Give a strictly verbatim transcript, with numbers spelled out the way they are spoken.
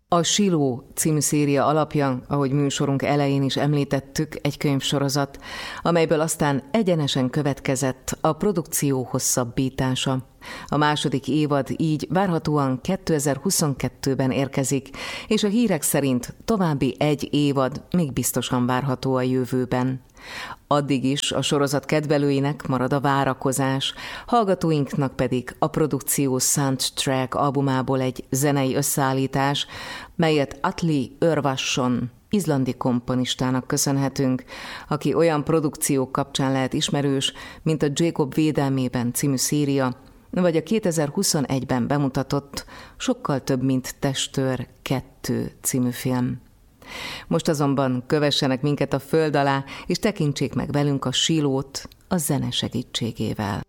A Siló című széria alapja, ahogy műsorunk elején is említettük, egy könyvsorozat, amelyből aztán egyenesen következett a produkció hosszabbítása. A második évad így várhatóan kétezer-huszonkettőben érkezik, és a hírek szerint további egy évad még biztosan várható a jövőben. Addig is a sorozat kedvelőinek marad a várakozás, hallgatóinknak pedig a produkció Soundtrack albumából egy zenei összeállítás, melyet Atli Örvarsson, izlandi komponistának köszönhetünk, aki olyan produkciók kapcsán lehet ismerős, mint a Jacob védelmében című széria, vagy a kétezer-huszonegyben bemutatott Sokkal több, mint Testőr kettő című film. Most azonban kövessenek minket a föld alá, és tekintsék meg velünk a Silót a zene segítségével.